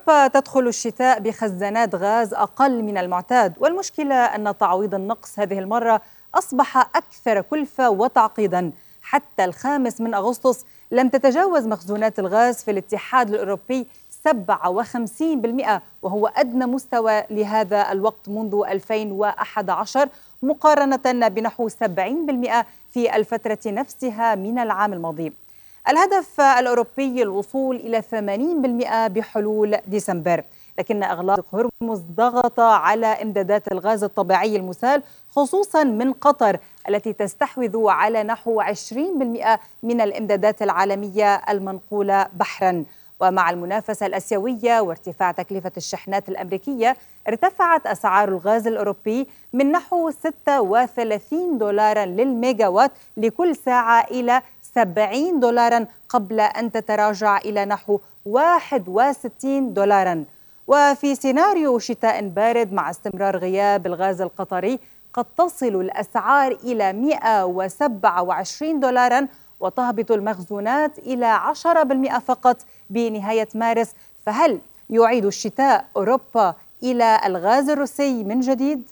أوروبا تدخل الشتاء بخزانات غاز أقل من المعتاد، والمشكلة أن تعويض النقص هذه المرة أصبح أكثر كلفة وتعقيدا. حتى الخامس من أغسطس لم تتجاوز مخزونات الغاز في الاتحاد الأوروبي 57%، وهو أدنى مستوى لهذا الوقت منذ 2011 مقارنة بنحو 70% في الفترة نفسها من العام الماضي. الهدف الأوروبي الوصول إلى 80% بحلول ديسمبر، لكن إغلاق هرمز ضغط على إمدادات الغاز الطبيعي المسال، خصوصا من قطر التي تستحوذ على نحو 20% من الإمدادات العالمية المنقولة بحرا. ومع المنافسة الآسيوية وارتفاع تكلفة الشحنات الأمريكية، ارتفعت أسعار الغاز الأوروبي من نحو 36 دولارا للميجاوات لكل ساعة إلى 70 دولارا قبل أن تتراجع إلى نحو 61 دولارا. وفي سيناريو شتاء بارد مع استمرار غياب الغاز القطري، قد تصل الأسعار إلى 127 دولارا وتهبط المخزونات إلى 10% فقط بنهاية مارس. فهل يعيد الشتاء أوروبا إلى الغاز الروسي من جديد؟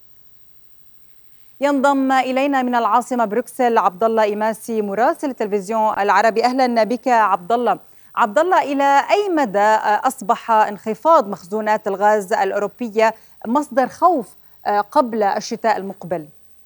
ينضم إلينا من العاصمة بروكسل عبد الله إيماسي مراسل التلفزيون العربي. أهلا بك عبد الله. عبد الله، إلى أي مدى أصبح انخفاض مخزونات الغاز الأوروبية مصدر خوف قبل الشتاء المقبل؟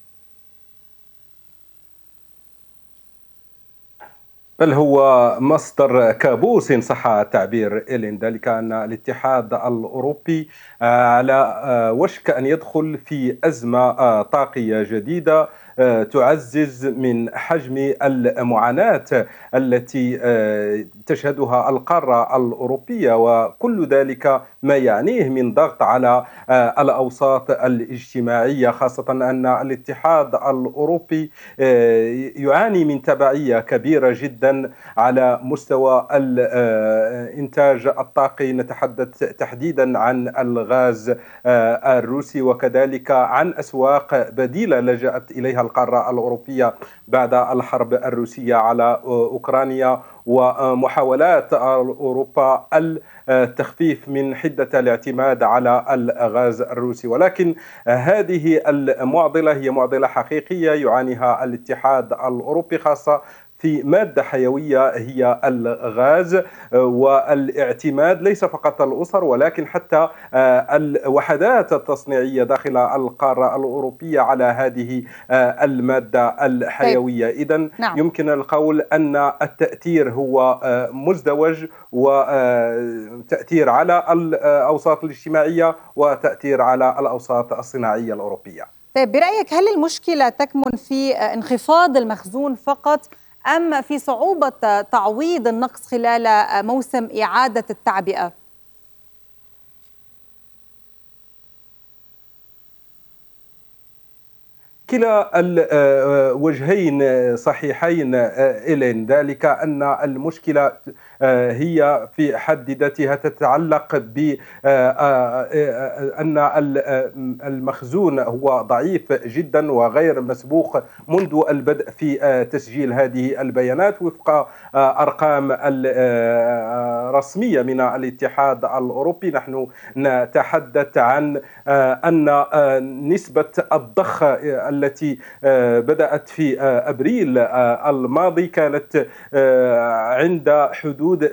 بل هو مصدر كابوس إن صح التعبير إلين، ذلك أن الاتحاد الأوروبي على وشك أن يدخل في أزمة طاقية جديدة تعزز من حجم المعاناة التي تشهدها القارة الأوروبية، وكل ذلك ما يعنيه من ضغط على الأوساط الاجتماعية، خاصة أن الاتحاد الأوروبي يعاني من تبعية كبيرة جدا على مستوى الإنتاج الطاقي. نتحدث تحديدا عن الغاز الروسي، وكذلك عن أسواق بديلة لجأت إليها القارة الأوروبية بعد الحرب الروسية على أوكرانيا، ومحاولات أوروبا التخفيف من حدة الاعتماد على الغاز الروسي. ولكن هذه المعضلة هي معضلة حقيقية يعانيها الاتحاد الأوروبي، خاصة في مادة حيوية هي الغاز، والاعتماد ليس فقط الأسر ولكن حتى الوحدات التصنيعية داخل القارة الأوروبية على هذه المادة الحيوية. إذن يمكن القول أن التأثير هو مزدوج، وتأثير على الأوساط الاجتماعية وتأثير على الأوساط الصناعية الأوروبية. طيب، برأيك هل المشكلة تكمن في انخفاض المخزون فقط، أم في صعوبة تعويض النقص خلال موسم إعادة التعبئة؟ كلا الوجهين صحيحين إلين، ذلك أن المشكلة هي في حد ذاتها تتعلق بأن المخزون هو ضعيف جدا وغير مسبوق منذ البدء في تسجيل هذه البيانات. وفق أرقام رسمية من الاتحاد الأوروبي، نحن نتحدث عن أن نسبة الضخ التي بدأت في أبريل الماضي كانت عند حدود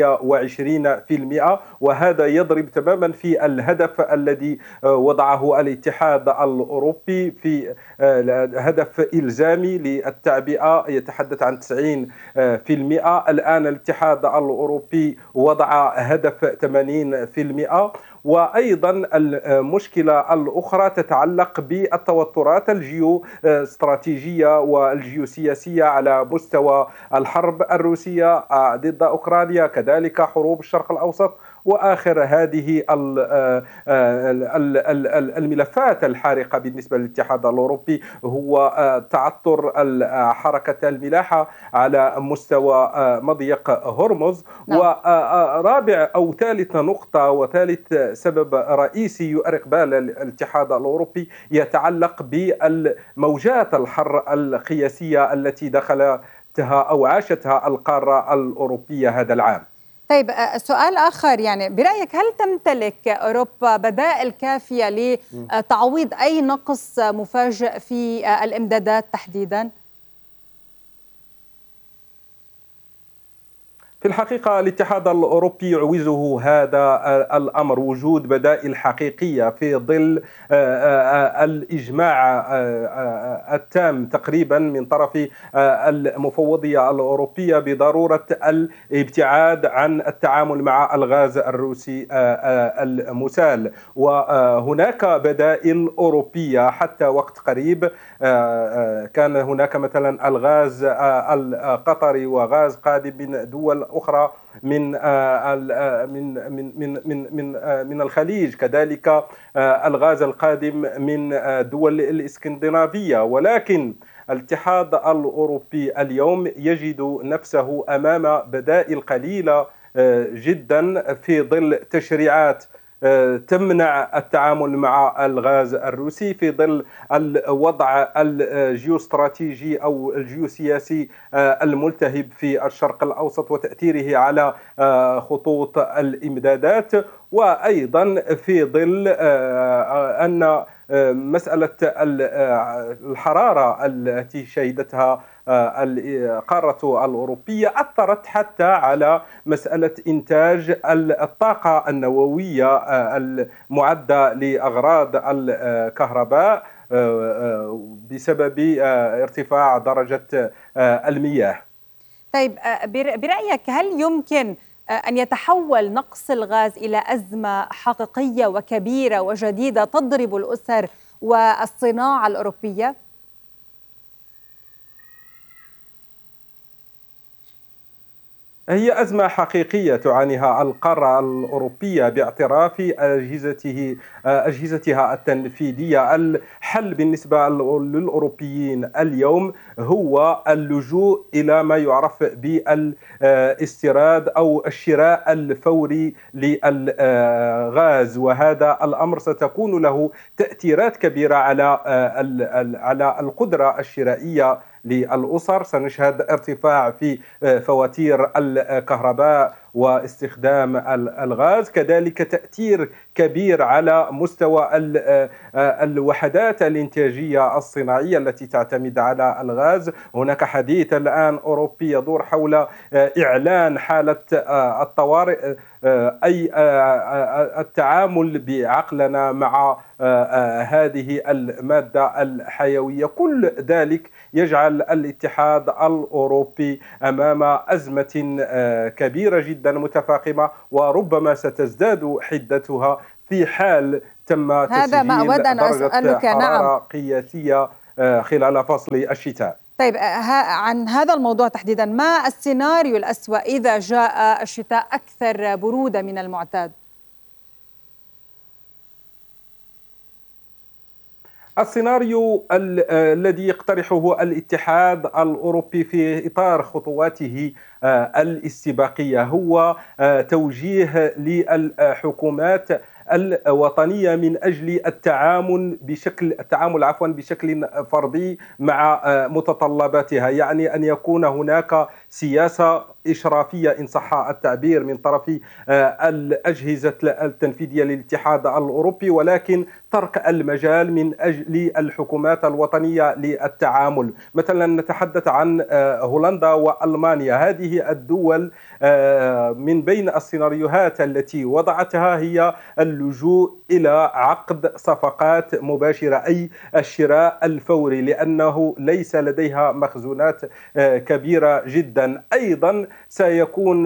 28%، وهذا يضرب تماما في الهدف الذي وضعه الاتحاد الأوروبي في هدف إلزامي للتعبئة يتحدث عن 90%. الآن الاتحاد الأوروبي وضع هدف 80%. وأيضا المشكلة الأخرى تتعلق بالتوترات الجيوستراتيجية والجيوسياسية على مستوى الحرب الروسية ضد أوكرانيا، كذلك حروب الشرق الأوسط، وآخر هذه الملفات الحارقة بالنسبة للاتحاد الأوروبي هو تعثر حركة الملاحة على مستوى مضيق هرمز. ورابع أو ثالث نقطة وثالث سبب رئيسي يؤرق بال الاتحاد الأوروبي يتعلق بالموجات الحر القياسية التي دخلتها أو عاشتها القارة الأوروبية هذا العام. طيب سؤال آخر، يعني برأيك هل تمتلك أوروبا بدائل كافية لتعويض أي نقص مفاجئ في الإمدادات تحديداً؟ في الحقيقة الاتحاد الأوروبي يعوزه هذا الأمر، وجود بدائل حقيقية في ظل الإجماع التام تقريبا من طرف المفوضية الأوروبية بضرورة الابتعاد عن التعامل مع الغاز الروسي المسال. وهناك بدائل أوروبية حتى وقت قريب. كان هناك مثلا الغاز القطري وغاز قادم من دول أخرى من من الخليج، كذلك الغاز القادم من دول الإسكندنافية. ولكن الاتحاد الأوروبي اليوم يجد نفسه أمام بدائل قليلة جدا في ظل تشريعات تمنع التعامل مع الغاز الروسي، في ظل الوضع الجيوستراتيجي أو الجيوسياسي الملتهب في الشرق الأوسط وتأثيره على خطوط الإمدادات، وأيضا في ظل أن مسألة الحرارة التي شهدتها القارة الأوروبية أثرت حتى على مسألة إنتاج الطاقة النووية المعدة لأغراض الكهرباء بسبب ارتفاع درجة المياه. طيب برأيك هل يمكن أن يتحول نقص الغاز إلى أزمة حقيقية وكبيرة وجديدة تضرب الأسر والصناعة الأوروبية؟ هي أزمة حقيقية تعانيها القارة الأوروبية باعتراف أجهزتها التنفيذية. الحل بالنسبة للأوروبيين اليوم هو اللجوء إلى ما يعرف بالاستيراد أو الشراء الفوري للغاز، وهذا الأمر ستكون له تأثيرات كبيرة على القدرة الشرائية للأسر. سنشهد ارتفاع في فواتير الكهرباء واستخدام الغاز، كذلك تأثير كبير على مستوى الوحدات الإنتاجية الصناعية التي تعتمد على الغاز. هناك حديث الآن أوروبي يدور حول إعلان حالة الطوارئ، أي التعامل بعقلنا مع هذه المادة الحيوية. كل ذلك يجعل الاتحاد الأوروبي أمام أزمة كبيرة جدا متفاقمة، وربما ستزداد حدتها في حال تم تسجيل درجة حرارة قياسية خلال فصل الشتاء. طيب عن هذا الموضوع تحديدا، ما السيناريو الأسوأ إذا جاء الشتاء أكثر برودة من المعتاد؟ السيناريو الذي يقترحه الاتحاد الأوروبي في إطار خطواته الاستباقية هو توجيه للحكومات الوطنية من أجل التعامل بشكل فردي مع متطلباتها، يعني أن يكون هناك سياسة إشرافية إن صح التعبير من طرف الأجهزة التنفيذية للاتحاد الأوروبي، ولكن ترك المجال من أجل الحكومات الوطنية للتعامل. مثلا نتحدث عن هولندا وألمانيا، هذه الدول من بين السيناريوهات التي وضعتها هي اللجوء إلى عقد صفقات مباشرة، أي الشراء الفوري، لأنه ليس لديها مخزونات كبيرة جدا. أيضا سيكون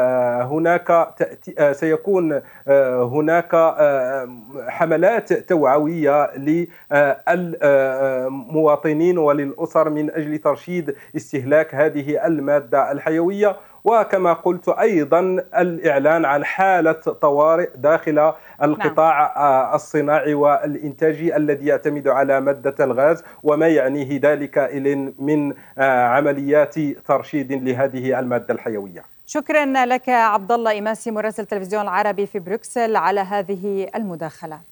هناك حملات توعوية للمواطنين وللأسر من أجل ترشيد استهلاك هذه المادة الحيوية. وكما قلت أيضا الإعلان عن حالة طوارئ داخل القطاع الصناعي والإنتاجي الذي يعتمد على مادة الغاز، وما يعنيه ذلك من عمليات ترشيد لهذه المادة الحيوية. شكرا لك عبد الله إماسي مراسل التلفزيون العربي في بروكسل على هذه المداخلة.